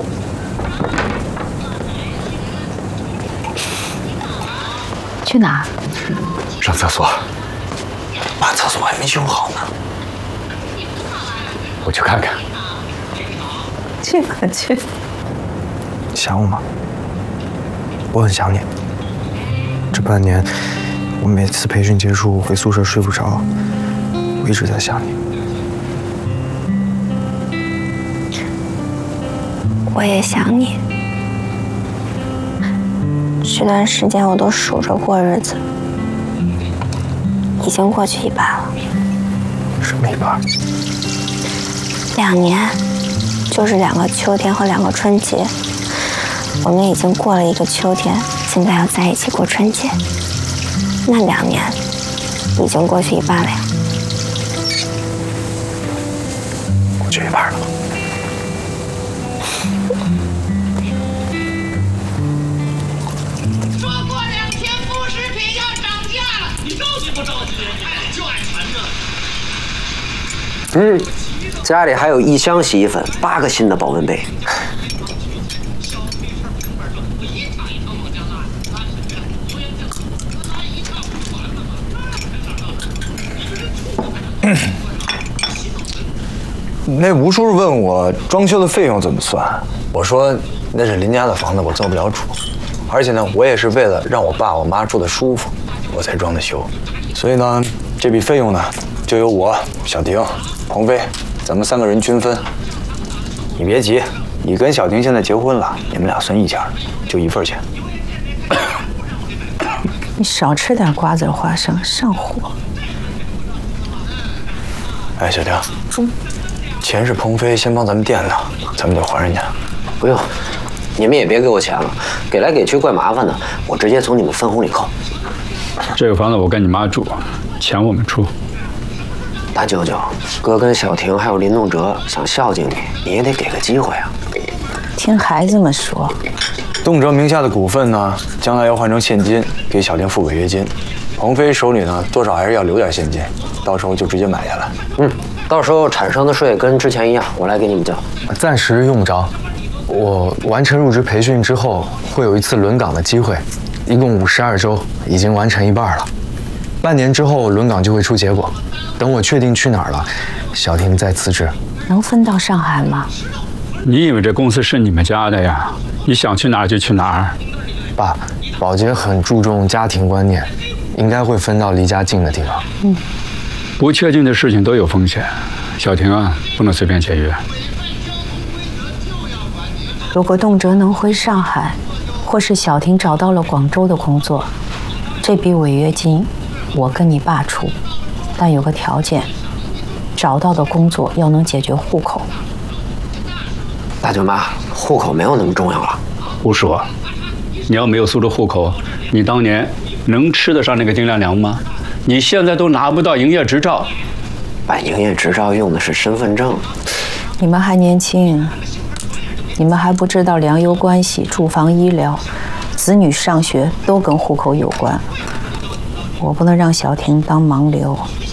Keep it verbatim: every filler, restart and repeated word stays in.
去哪？ 上厕所。 爸，厕所还没修好呢。 我去看看。 去吧去。 想我吗？我很想你。这半年，我每次培训结束回宿舍睡不着，我一直在想你。 我也想你。这段时间我都数着过日子，已经过去一半了。 什么一半？ 两年，就是两个秋天和两个春节。我们已经过了一个秋天，现在要在一起过春节。那两年，已经过去一半了呀。 过去一半了。 嗯，家里还有一箱洗衣粉，八个新的保温杯。 那吴叔叔问我装修的费用怎么算，我说那是邻家的房子，我做不了主。而且呢，我也是为了让我爸我妈住得舒服，我才装的修。所以呢，这笔费用呢，就由我、小婷、鹏飞，咱们三个人均分。你别急，你跟小婷现在结婚了，你们俩算一家，就一份钱。 你少吃点瓜子花生，上火。 哎，小婷，嗯，钱是鹏飞先帮咱们垫的，咱们得还人家。 不用，你们也别给我钱了，给来给去怪麻烦的，我直接从你们分红里扣。 这个房子我跟你妈住，钱我们出。 大舅舅，哥跟小婷还有林东哲想孝敬你，你也得给个机会啊。 听孩子们说， 东哲名下的股份呢，将来要换成现金给小婷付违约金。鹏飞手里呢，多少还是要留点现金，到时候就直接买下来。 嗯，到时候产生的税跟之前一样，我来给你们交。 暂时用不着，我完成入职培训之后会有一次轮岗的机会，一共五十二周，已经完成一半了。半年之后轮岗就会出结果，等我确定去哪儿了，小婷再辞职。 能分到上海吗？ 你以为这公司是你们家的呀？你想去哪儿就去哪儿。 爸，宝洁很注重家庭观念，应该会分到离家近的地方。 嗯， 不确定的事情都有风险，小婷啊，不能随便签约。 如果动辄能回上海，或是小婷找到了广州的工作，这笔违约金我跟你爸出，但有个条件，找到的工作要能解决户口。 大舅妈，户口没有那么重要了。 胡说！你要没有苏州户口，你当年能吃得上那个丁亮良吗？你现在都拿不到营业执照。 办营业执照用的是身份证。 你们还年轻，你们还不知道粮油关系、住房、医疗、子女上学都跟户口有关。我不能让小婷当盲流。